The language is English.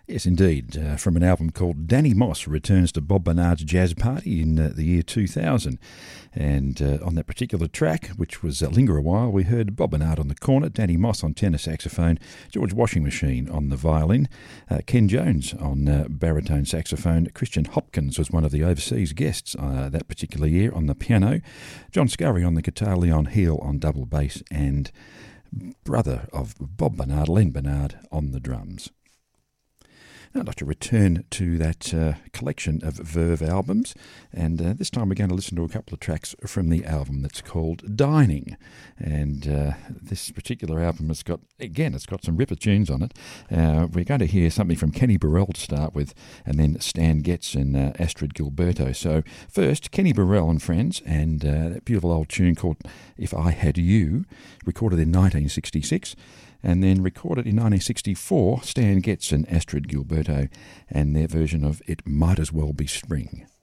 Yes, indeed. From an album called Danny Moss returns to Bob Bernard's Jazz Party in the year 2000. And on that particular track, which was Linger a While, we heard Bob Bernard on the cornet, Danny Moss on tenor saxophone, George Washing Machine on the violin, Ken Jones on baritone saxophone, Christian Hopkins was one of the overseas guests that particular year on the piano, John Scurry on the guitar, Leon Heel on double bass, and brother of Bob Bernard, Len Bernard, on the drums. I'd like to return to that collection of Verve albums, and this time we're going to listen to a couple of tracks from the album that's called Dining. And this particular album has got, again, it's got some ripper tunes on it. We're going to hear something from Kenny Burrell to start with, and then Stan Getz and Astrid Gilberto. So first, Kenny Burrell and Friends, and that beautiful old tune called If I Had You, recorded in 1966. And then recorded in 1964, Stan Getz and Astrid Gilberto, and their version of It Might As Well Be Spring.